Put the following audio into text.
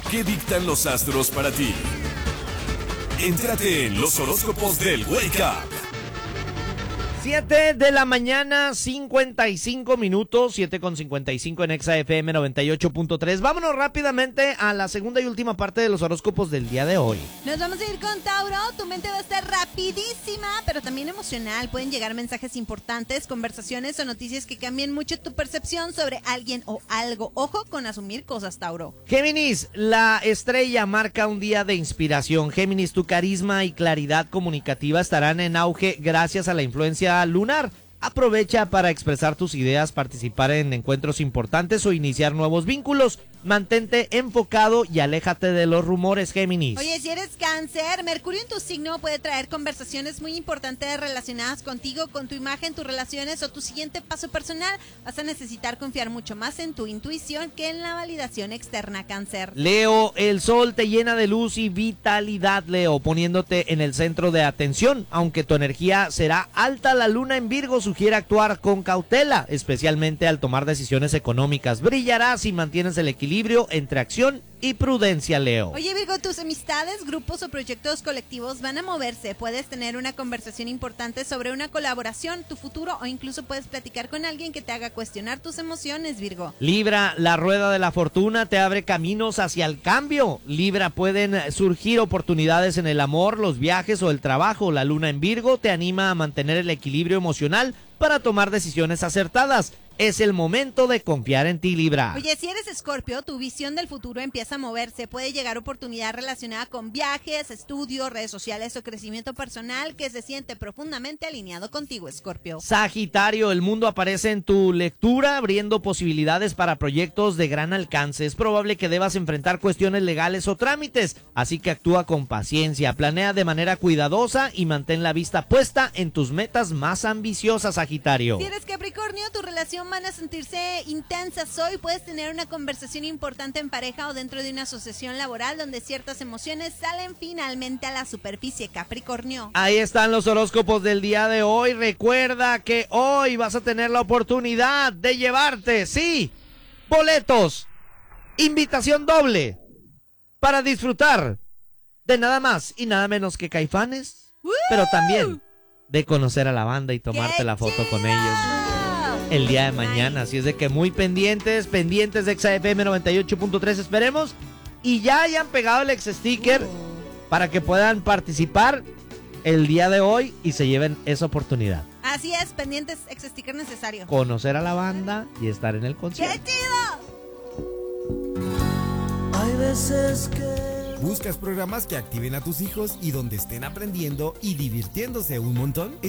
¿Qué dictan los astros para ti? Entérate en los horóscopos del Wake Up. 7 de la mañana, 55 minutos, 7:55 en Exa FM 98.3. Vámonos rápidamente a la segunda y última parte de los horóscopos del día de hoy. Nos vamos a ir con Tauro. Tu mente va a estar rapidísima, pero también emocional. Pueden llegar mensajes importantes, conversaciones o noticias que cambien mucho tu percepción sobre alguien o algo. Ojo con asumir cosas, Tauro. Géminis, la estrella marca un día de inspiración. Géminis, tu carisma y claridad comunicativa estarán en auge gracias a la influencia lunar. Aprovecha para expresar tus ideas, participar en encuentros importantes o iniciar nuevos vínculos. Mantente enfocado y aléjate de los rumores, Géminis. Oye, si eres Cáncer, Mercurio en tu signo puede traer conversaciones muy importantes relacionadas contigo, con tu imagen, tus relaciones o tu siguiente paso personal. Vas a necesitar confiar mucho más en tu intuición que en la validación externa, Cáncer. Leo, el sol te llena de luz y vitalidad, Leo, poniéndote en el centro de atención. Aunque tu energía será alta, la luna en Virgo sugiere actuar con cautela, especialmente al tomar decisiones económicas. Brillarás si mantienes el equilibrio entre acción y prudencia, Leo. Oye, Virgo, tus amistades, grupos o proyectos colectivos van a moverse. Puedes tener una conversación importante sobre una colaboración, tu futuro o incluso puedes platicar con alguien que te haga cuestionar tus emociones, Virgo. Libra, la rueda de la fortuna te abre caminos hacia el cambio. Libra, pueden surgir oportunidades en el amor, los viajes o el trabajo. La luna en Virgo te anima a mantener el equilibrio emocional para tomar decisiones acertadas. Es el momento de confiar en ti, Libra. Oye, si eres Escorpio, tu visión del futuro empieza a moverse. Puede llegar oportunidad relacionada con viajes, estudios, redes sociales o crecimiento personal que se siente profundamente alineado contigo, Escorpio. Sagitario, el mundo aparece en tu lectura, abriendo posibilidades para proyectos de gran alcance. Es probable que debas enfrentar cuestiones legales o trámites, así que actúa con paciencia, planea de manera cuidadosa y mantén la vista puesta en tus metas más ambiciosas, Sagitario. Si eres Capricornio, tu relación van a sentirse intensas hoy. Puedes tener una conversación importante en pareja o dentro de una asociación laboral donde ciertas emociones salen finalmente a la superficie, Capricornio. Ahí están los horóscopos del día de hoy. Recuerda que hoy vas a tener la oportunidad de llevarte, sí, boletos, invitación doble para disfrutar de nada más y nada menos que Caifanes, pero también de conocer a la banda y tomarte la foto con ellos el día de mañana. Así es de que muy pendientes de Exa FM 98.3, esperemos y ya hayan pegado el ex sticker para que puedan participar el día de hoy y se lleven esa oportunidad. Así es, pendientes, ex sticker necesario. Conocer a la banda y estar en el concierto. ¡Qué chido! Hay veces que ¿Buscas programas que activen a tus hijos y donde estén aprendiendo y divirtiéndose un montón?